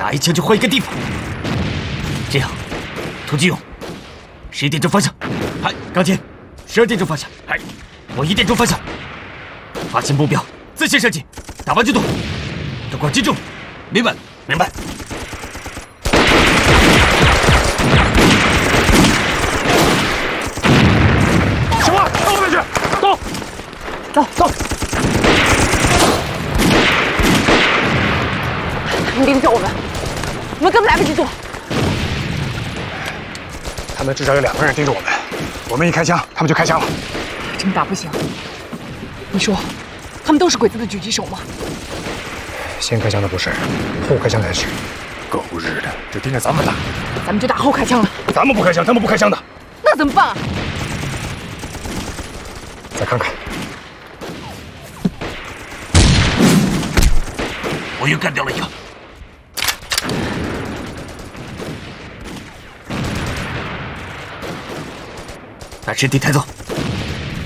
打一枪就换一个地方。这样，涂金勇，11点钟方向。嗨，钢琴，12点钟方向。嗨，我1点钟方向。发现目标，自线射击，打完就动，灯光击中。明白，明白。 小花，到后面去，走，走。 他们盯着我们，我们根本来不及躲。 他们至少有2个人盯着我们，我们一开枪，他们就开枪了。 这么打不行。你说，他们都是鬼子的狙击手吗？ 先开枪的不是，后开枪才是。狗日的，就盯着咱们打。 咱们就打后开枪了。 咱们不开枪，他们不开枪的。 那怎么办啊？ 再看看。 我又干掉了一个。把尸体抬走。